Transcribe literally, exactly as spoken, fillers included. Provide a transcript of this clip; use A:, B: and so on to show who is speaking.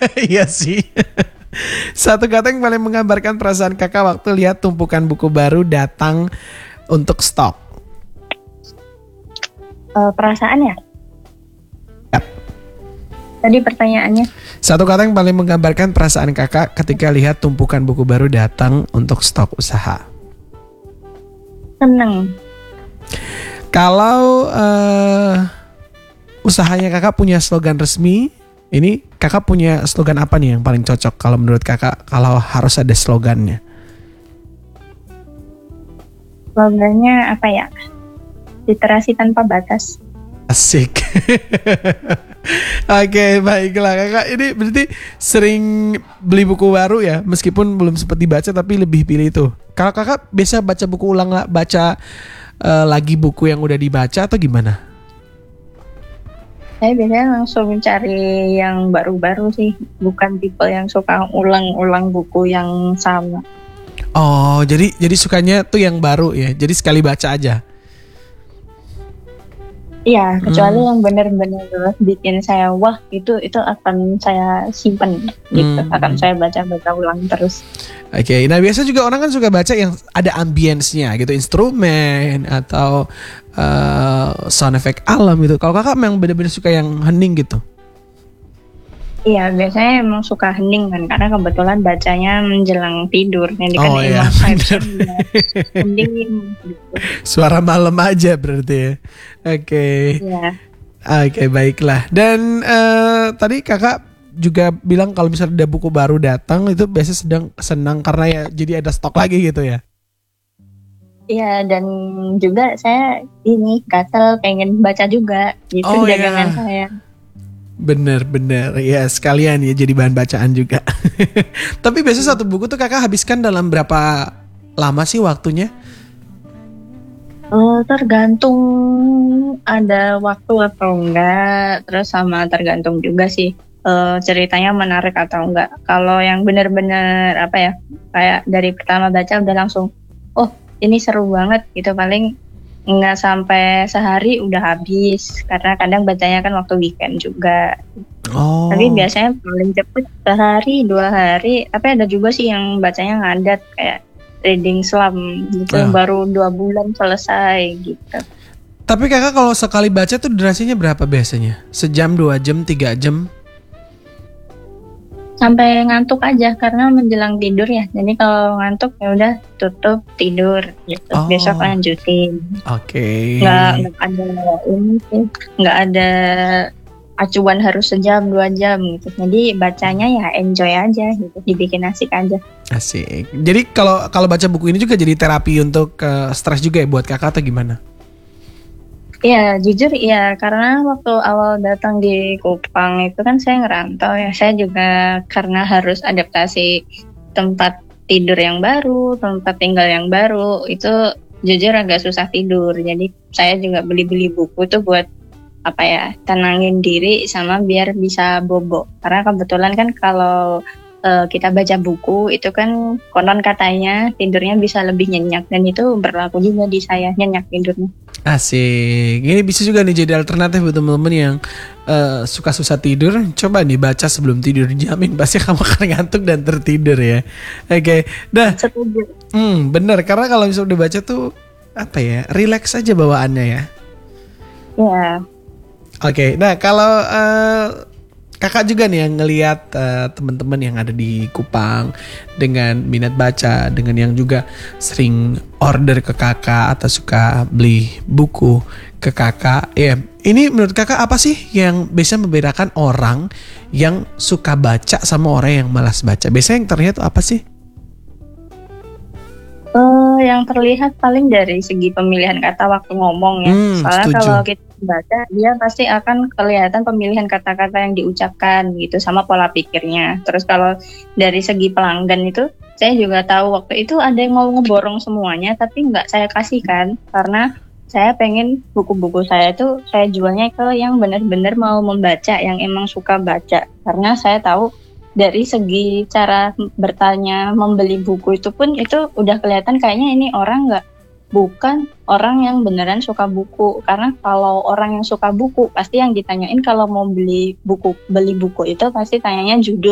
A: Iya sih. Satu kata yang paling menggambarkan perasaan kakak waktu lihat tumpukan buku baru datang untuk stok.
B: Eh, perasaan ya?
A: Yap.
B: Tadi pertanyaannya.
A: Satu kata yang paling menggambarkan perasaan kakak ketika lihat tumpukan buku baru datang untuk stok usaha.
B: Seneng.
A: Kalau uh, usahanya kakak punya slogan resmi, ini kakak punya slogan apa nih yang paling cocok kalau menurut kakak kalau harus ada slogannya?
B: Slogannya apa ya? Literasi tanpa batas.
A: Asik. Oke, baiklah kakak. Ini berarti sering beli buku baru ya, meskipun belum sempat dibaca tapi lebih pilih itu. Kalau kakak biasa baca buku ulang, baca uh, lagi buku yang udah dibaca atau gimana?
B: Saya biasanya langsung cari yang baru-baru sih, bukan tipe yang suka ulang-ulang buku yang sama.
A: Oh, jadi jadi sukanya tuh yang baru ya. Jadi sekali baca aja.
B: Iya, kecuali
A: Hmm.
B: yang benar-benar bikin saya wah, itu itu akan saya simpen gitu,
A: Hmm.
B: akan saya baca-baca ulang terus.
A: Oke, nah biasa juga orang kan suka baca yang ada ambience-nya gitu, instrumen atau uh, sound effect alam gitu. Kalau kakak memang benar-benar suka yang hening gitu.
B: Iya, biasanya emang suka hening kan, karena kebetulan bacanya menjelang tidur, jadi kan
A: Oh iya,
B: emang vibes-nya
A: bener.
B: udah hening gitu.
A: Suara malam aja berarti ya. Oke,
B: Iya.
A: oke baiklah. Dan eh, tadi kakak juga bilang kalau misalnya ada buku baru datang itu biasanya sedang senang karena ya jadi ada stok lagi gitu ya.
B: Iya, dan juga saya ini gatel pengen baca juga, gitu
A: Oh
B: dagangan
A: ya,
B: saya.
A: bener-bener ya sekalian ya jadi bahan bacaan juga. Tapi biasanya satu buku tuh kakak habiskan dalam berapa lama sih waktunya?
B: Eh, tergantung ada waktu atau enggak, terus sama tergantung juga sih eh, ceritanya menarik atau enggak. Kalau yang benar-benar apa ya, kayak dari pertama baca udah langsung, oh ini seru banget gitu, paling nggak sampai sehari udah habis, karena kadang bacanya kan waktu weekend juga.
A: Oh.
B: Tapi biasanya paling cepet sehari dua hari, tapi ada juga sih yang bacanya ngadat kayak reading slump gitu,
A: Ah.
B: baru dua bulan selesai gitu.
A: Tapi kakak kalau sekali baca tuh durasinya berapa biasanya? Sejam, dua jam, tiga jam?
B: Sampai ngantuk aja karena menjelang tidur ya. Jadi kalau ngantuk ya udah tutup tidur gitu.
A: Oh.
B: Besok lanjutin.
A: Oke.
B: Nggak nggak ada ini sih, nggak ada acuan harus sejam dua jam gitu. Jadi bacanya ya enjoy aja gitu, dibikin asik aja.
A: Asik. Jadi kalau kalau baca buku ini juga jadi terapi untuk uh, stres juga ya buat kakak atau gimana?
B: Iya, jujur iya, karena waktu awal datang di Kupang itu kan saya ngerantau ya. Saya juga karena harus adaptasi tempat tidur yang baru, tempat tinggal yang baru, itu jujur agak susah tidur. Jadi saya juga beli-beli buku tuh buat apa ya, tenangin diri sama biar bisa bobo. Karena kebetulan kan kalau uh, kita baca buku itu kan konon katanya tidurnya bisa lebih nyenyak, dan itu berlaku juga di saya, nyenyak tidurnya.
A: Asik. Ini bisa juga nih jadi alternatif buat temen-temen yang uh, suka susah tidur. Coba nih baca sebelum tidur, jamin pasti kamu akan ngantuk dan tertidur ya. Oke, dah.
B: Setuju.
A: Hmm, bener. Karena kalau misalnya udah baca tuh apa ya, relax aja bawaannya ya.
B: Iya.
A: Oke, nah kalau uh, kakak juga nih yang ngelihat uh, teman-teman yang ada di Kupang dengan minat baca, dengan yang juga sering order ke kakak atau suka beli buku ke kakak, ya. Ini menurut kakak apa sih yang bisa membedakan orang yang suka baca sama orang yang malas baca? Biasanya yang terlihat tuh apa sih?
B: Uh, yang terlihat paling dari segi pemilihan kata waktu ngomong ya.
A: Hmm,
B: Soalnya
A: setuju.
B: kalau kita baca, dia pasti akan kelihatan pemilihan kata-kata yang diucapkan gitu, sama pola pikirnya. Terus kalau dari segi pelanggan itu, saya juga tahu waktu itu ada yang mau ngeborong semuanya, tapi nggak saya kasihkan karena saya pengen buku-buku saya itu saya jualnya ke yang benar-benar mau membaca, yang emang suka baca. Karena saya tahu dari segi cara bertanya membeli buku itu pun itu udah kelihatan kayaknya ini orang nggak, bukan orang yang beneran suka buku. Karena kalau orang yang suka buku pasti yang ditanyain kalau mau beli buku beli buku itu pasti tanyanya judul.